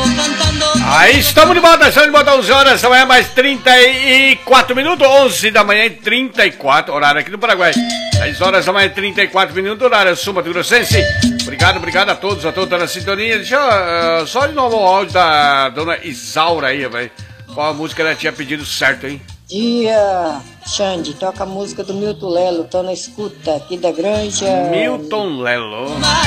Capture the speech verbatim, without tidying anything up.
Aí estamos de volta, estamos de volta, onze horas da manhã, mais trinta e quatro minutos, onze da manhã e trinta e quatro, horário aqui no Paraguai. dez horas da manhã e trinta e quatro minutos, horário Sul Mato Grossense. Obrigado, obrigado a todos, a todos na sintonia. Deixa eu, uh, só de novo o áudio da dona Isaura aí, velho. Qual a música ela tinha pedido certo, hein? Dia, Xande, toca a música do Milton Lelo, tô na escuta aqui da Granja. Milton Lelo.